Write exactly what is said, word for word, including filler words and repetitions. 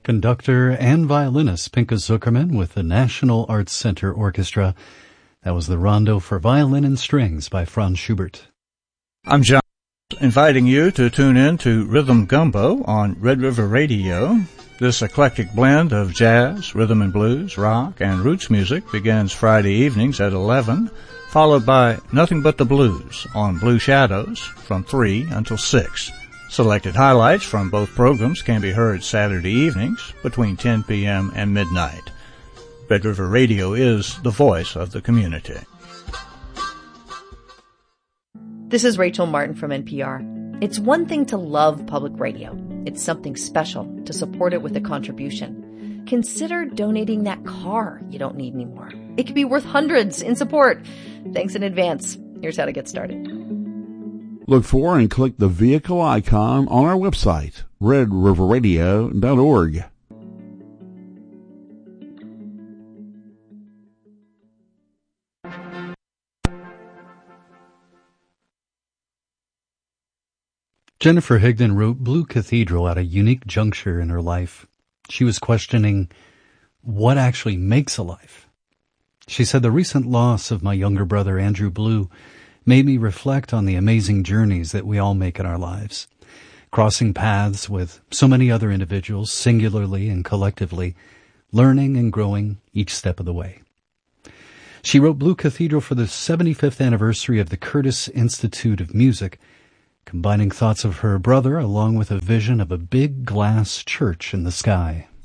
Conductor and violinist Pinka Zuckerman with the National Arts Center Orchestra. That was the Rondo for Violin and Strings by Franz Schubert. I'm John, inviting you to tune in to Rhythm Gumbo on Red River Radio. This eclectic blend of jazz, rhythm and blues, rock, and roots music begins Friday evenings at eleven, followed by Nothing But the Blues on Blue Shadows from three until six. Selected highlights from both programs can be heard Saturday evenings between ten p.m. and midnight. Red River Radio is the voice of the community. This is Rachel Martin from N P R. It's one thing to love public radio. It's something special to support it with a contribution. Consider donating that car you don't need anymore. It could be worth hundreds in support. Thanks in advance. Here's how to get started. Look for and click the vehicle icon on our website, red river radio dot org. Jennifer Higdon wrote Blue Cathedral at a unique juncture in her life. She was questioning what actually makes a life. She said, the recent loss of my younger brother, Andrew Blue, made me reflect on the amazing journeys that we all make in our lives, crossing paths with so many other individuals, singularly and collectively, learning and growing each step of the way. She wrote Blue Cathedral for the seventy-fifth anniversary of the Curtis Institute of Music, combining thoughts of her brother along with a vision of a big glass church in the sky.